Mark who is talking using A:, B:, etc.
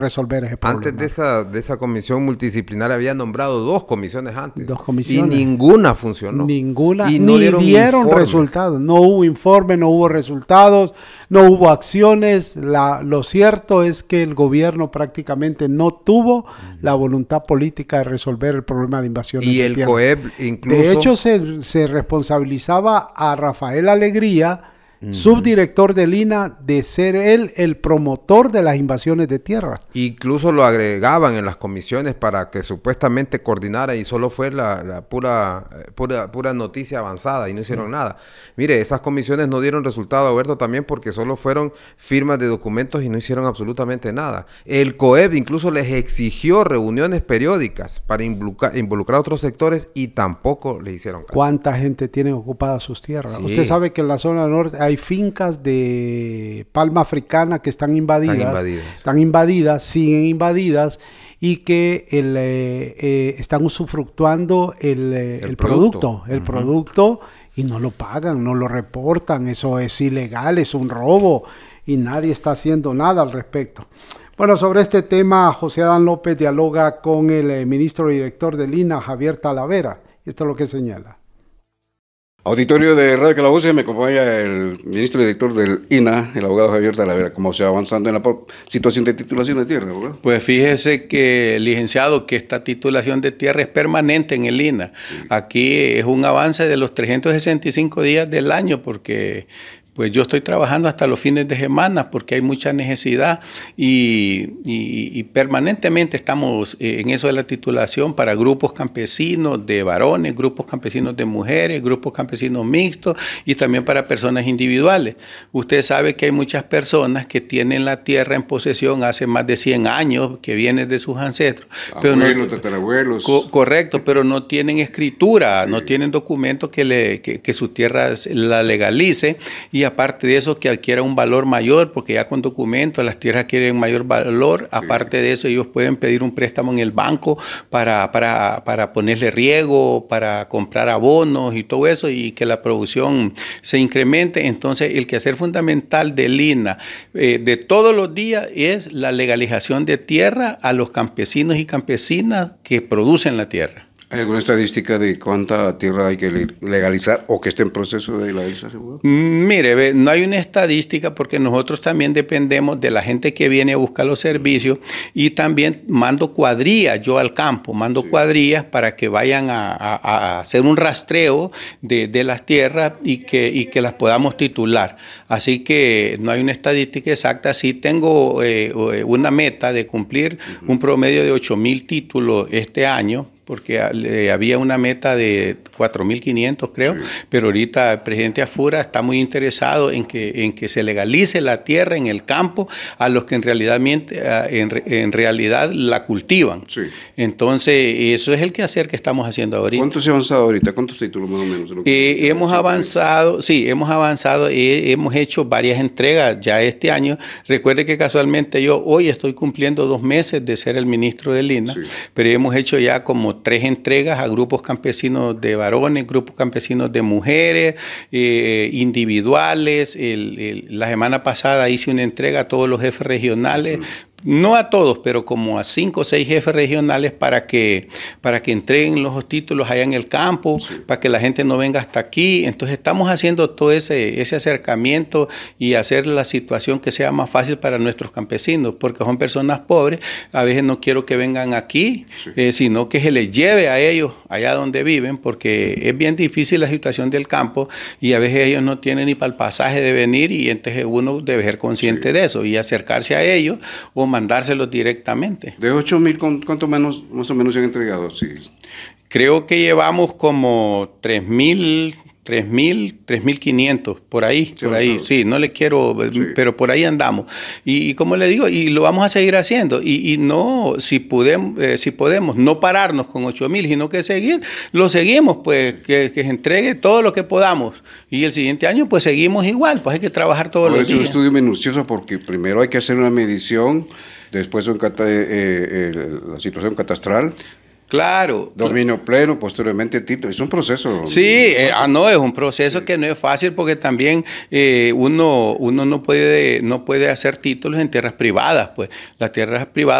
A: resolver ese
B: Antes
A: problema.
B: de esa comisión multidisciplinaria había nombrado 2 comisiones antes.
A: 2 comisiones.
B: Y ninguna funcionó.
A: Ninguna,
B: Y no
A: ni dieron
B: informes.
A: resultados. No hubo informe, no hubo resultados, no hubo acciones. Lo cierto es que el gobierno prácticamente no tuvo la voluntad política de resolver el problema de invasiones
B: Y
A: de
B: el
A: tierra.
B: COEP incluso...
A: De hecho, se responsabilizaba a Rafael Alegría, subdirector del INA, de ser él el promotor de las invasiones de tierra.
B: Incluso lo agregaban en las comisiones para que supuestamente coordinara y solo fue la pura noticia avanzada y no hicieron nada. Mire, esas comisiones no dieron resultado, Alberto, también porque solo fueron firmas de documentos y no hicieron absolutamente nada. El COEP incluso les exigió reuniones periódicas para involucrar a otros sectores y tampoco le hicieron caso.
A: ¿Cuánta gente tiene ocupadas sus tierras?
B: Sí.
A: Usted sabe que en la zona norte hay fincas de palma africana que están invadidas, siguen invadidas y que están usufructuando el producto y no lo pagan, no lo reportan. Eso es ilegal, es un robo y nadie está haciendo nada al respecto. Bueno, sobre este tema, José Adán López dialoga con el ministro director del INA, Javier Talavera. Esto es lo que señala.
C: Auditorio de Radio Calabozo, me acompaña el ministro director del INA, el abogado Javier Talavera. ¿Cómo se va avanzando en la situación de titulación de tierra, ¿verdad?
D: Pues fíjese que, licenciado, que esta titulación de tierra es permanente en el INA. Sí. Aquí es un avance de los 365 días del año porque... Pues yo estoy trabajando hasta los fines de semana porque hay mucha necesidad y permanentemente estamos en eso de la titulación para grupos campesinos de varones, grupos campesinos de mujeres, grupos campesinos mixtos y también para personas individuales. Usted sabe que hay muchas personas que tienen la tierra en posesión hace más de 100 años, que vienen de sus ancestros.
C: Abuelos, tatarabuelos.
D: Correcto, pero no tienen escritura, no tienen documentos que su tierra la legalice y aparte de eso que adquiera un valor mayor, porque ya con documentos las tierras adquieren mayor valor. Aparte de eso, ellos pueden pedir un préstamo en el banco para ponerle riego, para comprar abonos y todo eso, y que la producción se incremente. Entonces, el quehacer fundamental del INA de todos los días es la legalización de tierra a los campesinos y campesinas que producen la tierra.
C: ¿Hay alguna estadística de cuánta tierra hay que legalizar o que esté en proceso de legalización?
D: Mire, no hay una estadística porque nosotros también dependemos de la gente que viene a buscar los servicios y también mando cuadrillas yo al campo, cuadrillas para que vayan a hacer un rastreo de las tierras y que las podamos titular. Así que no hay una estadística exacta. Sí tengo una meta de cumplir un promedio de 8,000 títulos este año, porque había una meta de 4,500 creo, pero ahorita el presidente Afura está muy interesado en que se legalice la tierra en el campo a los que en realidad la cultivan. Sí. Entonces, eso es el quehacer que estamos haciendo ahorita.
C: ¿Cuánto se ha avanzado ahorita? ¿Cuántos títulos más o menos?
D: Hemos avanzado, hemos hecho varias entregas ya este año. Recuerde que casualmente yo hoy estoy cumpliendo 2 meses de ser el ministro del INA, pero hemos hecho ya como 3 entregas a grupos campesinos de varones, grupos campesinos de mujeres, individuales. La semana pasada hice una entrega a todos los jefes regionales. No a todos, pero como a 5 o 6 jefes regionales para que entreguen los títulos allá en el campo, para que la gente no venga hasta aquí. Entonces estamos haciendo todo ese acercamiento y hacer la situación que sea más fácil para nuestros campesinos, porque son personas pobres. A veces no quiero que vengan aquí, sino que se les lleve a ellos allá donde viven, porque es bien difícil la situación del campo y a veces ellos no tienen ni para el pasaje de venir y entonces uno debe ser consciente de eso y acercarse a ellos o mandárselos directamente.
C: De 8,000, ¿cuánto más o menos se han entregado? Sí.
D: Creo que llevamos como 3,500 por ahí, sí, no le quiero, pero por ahí andamos. Y como le digo, y lo vamos a seguir haciendo. Y no, si podemos no pararnos con 8,000, sino que lo seguimos, pues, que se entregue todo lo que podamos. Y el siguiente año, pues, seguimos igual, pues hay que trabajar todos los días.
C: Es un estudio minucioso porque primero hay que hacer una medición, después la situación catastral,
D: Claro.
C: Dominio pleno, posteriormente título. Es un proceso.
D: Sí, no, es un proceso que no es fácil porque también uno no puede hacer títulos en tierras privadas, pues. Las tierras privadas